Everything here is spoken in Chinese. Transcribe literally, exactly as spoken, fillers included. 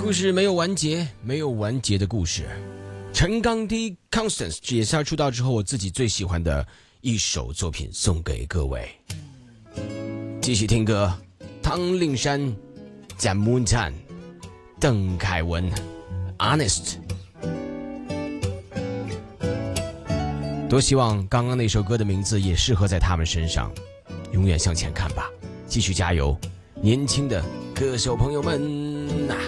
故事没有完结，没有完结的故事。陈刚第 Constance 这也是他出道之后我自己最喜欢的一首作品，送给各位。继续听歌，汤令山、蒋mun灿、邓凯文、Honest。多希望刚刚那首歌的名字也适合在他们身上。永远向前看吧，继续加油，年轻的歌手朋友们啊！